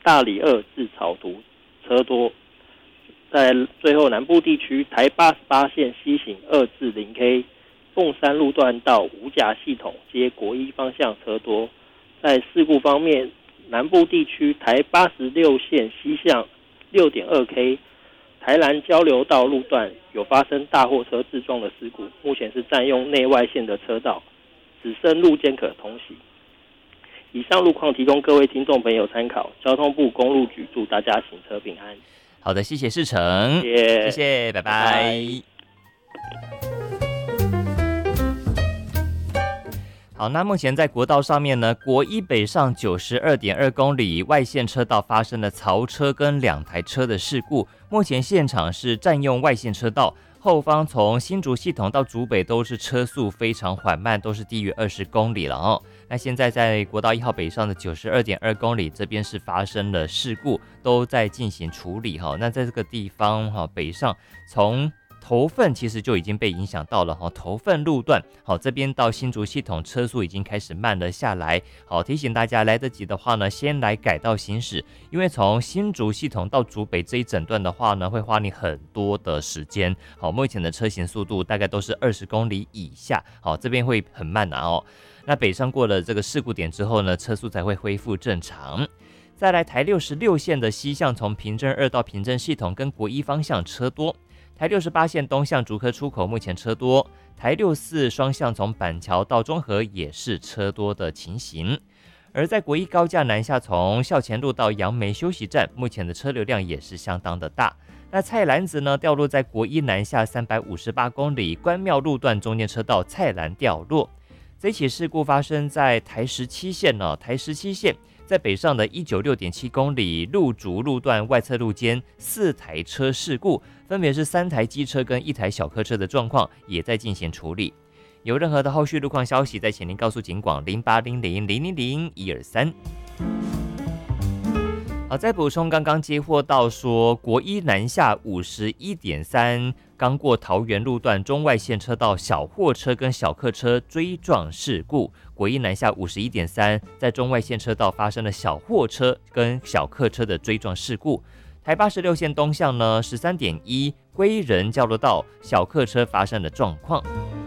大里2至草图车多。在最后南部地区，台88线西行2至0K， 凤山路段到五甲系统接国一方向车多。在事故方面，南部地区台86线西向 6.2K， 台南交流道路段有发生大货车自撞的事故，目前是占用内外线的车道，只剩路肩可通行。以上路况提供各位听众朋友参考，交通部公路局祝大家行车平安。 好的，谢谢世成，谢谢，拜拜。好，那目前在国道上面呢，国一北上 92.2 公里外线车道发生了槽车跟2台车的事故，目前现场是占用外线车道，后方从新竹系统到竹北都是车速非常缓慢，都是低于20公里了哦。那现在在国道1号北上的 92.2 公里这边是发生了事故，都在进行处理哈。那在这个地方哈，北上从头份其实就已经被影响到了哈，头份路段好，这边到新竹系统车速已经开始慢了下来。好，提醒大家来得及的话呢，先来改道行驶，因为从新竹系统到竹北这一整段的话呢，会花你很多的时间。好，目前的车行速度大概都是20公里以下，好，这边会很慢哦。那北上过了这个事故点之后呢，车速才会恢复正常。再来台66线的西向，从平镇2到平镇系统跟国一方向车多。台68线东向竹科出口目前车多，台64双向从板桥到中和也是车多的情形。而在国一高架南下，从校前路到杨梅休息站，目前的车流量也是相当的大。那菜篮子呢，掉落在国一南下358公里关庙路段中间车道菜篮掉落。这起事故发生在台17线哦，台17线在北上的196.7公里路竹路段外侧路间4台车事故，分别是3台机车跟1台小客车的状况，也在进行处理。有任何的后续路况消息，在前您告诉警广0800000123。好，再补充刚刚接获到说，国一南下51.3刚过桃园路段中外线车道小货车跟小客车追撞事故，国一南下51.3在中外线车道发生了小货车跟小客车的追撞事故。台86线东向呢13.1归仁交流道小客车发生的状况。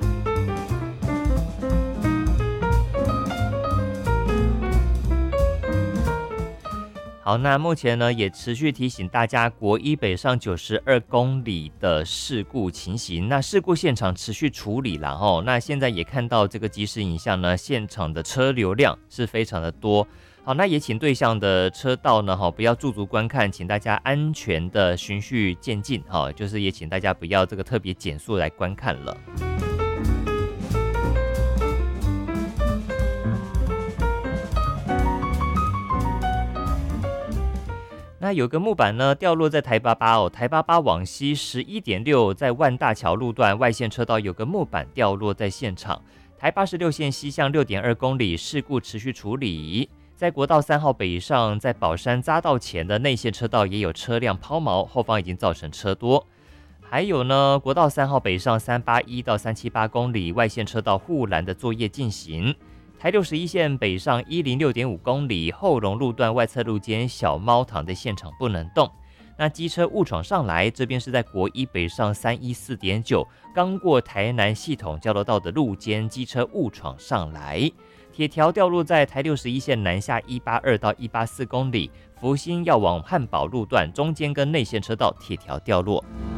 好，那目前呢也持续提醒大家，国一北上92公里的事故情形，那事故现场持续处理啦齁。那现在也看到这个即时影像呢，现场的车流量是非常的多。好，那也请对向的车道呢不要驻足观看，请大家安全的循序渐进就是也请大家不要这个特别减速来观看了。那有个木板呢掉落在台88台88往西11.6，在万大桥路段外线车道有个木板掉落在现场。台86线西向 6.2 公里，事故持续处理。在国道3号北上，在宝山匝道前的内线车道也有车辆抛锚，后方已经造成车多。还有呢，国道3号北上381到378公里，外线车道护栏的作业进行。台61线北上106.5公里，后龙路段外侧路间小猫躺在现场不能动。那机车误闯上来，这边是在国一北上314.9，刚过台南系统交流道的路间，机车误闯上来。铁条掉落在台61线南下182到184公里，福兴要往汉堡路段中间跟内线车道铁条掉落。